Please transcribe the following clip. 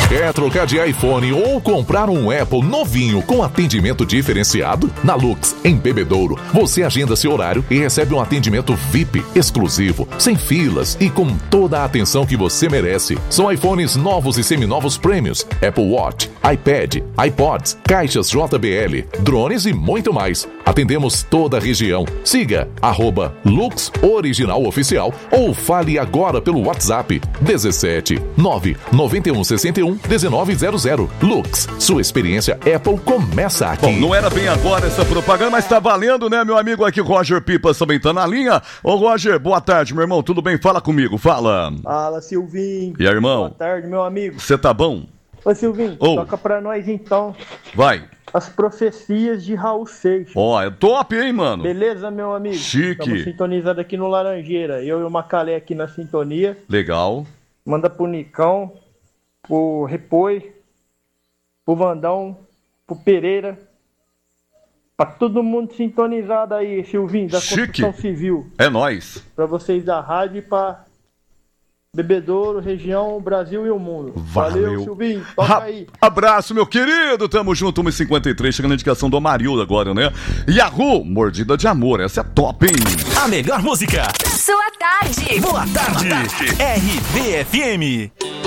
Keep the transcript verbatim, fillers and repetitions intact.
Quer trocar de iPhone ou comprar um Apple novinho com atendimento diferenciado? Na Lux, em Bebedouro, você agenda seu horário e recebe um atendimento V I P, exclusivo, sem filas e com toda a atenção que você merece. São iPhones novos e seminovos prêmios, Apple Watch, iPad, iPods, caixas J B L, drones e muito mais. Atendemos toda a região. Siga arroba Lux Original Oficial ou fale agora pelo WhatsApp dezessete nove nove um seis um um nove zero zero. Lux, sua experiência Apple começa aqui. Bom, não era bem agora essa propaganda, mas tá valendo, né, meu amigo aqui, Roger Pipas, também tá na linha. Ô, Roger, boa tarde, meu irmão, tudo bem? Fala comigo, fala. Fala, Silvinho. E aí, irmão? Boa tarde, meu amigo. Você tá bom? Ô, Silvinho, oh. toca pra nós então. Vai. As profecias de Raul Seixas. Ó, oh, é top, hein, mano? Beleza, meu amigo? Chique. Estamos sintonizados aqui no Laranjeira. Eu e o Macalé aqui na sintonia. Legal. Manda pro Nicão, pro Repoi, pro Vandão, pro Pereira. Pra todo mundo sintonizado aí, Silvinho, da Chique. Construção Civil. É nóis. Pra vocês da rádio e pra Bebedouro, região, Brasil e o mundo. Valeu, Valeu, Silvinho. Toca Ra- aí. Abraço, meu querido. Tamo junto, uma e cinquenta e três. Chegando a indicação do Amarildo agora, né? Yahoo, Mordida de Amor. Essa é top, hein? A melhor música. Sua tarde. Boa tarde. Boa tarde. R B F M.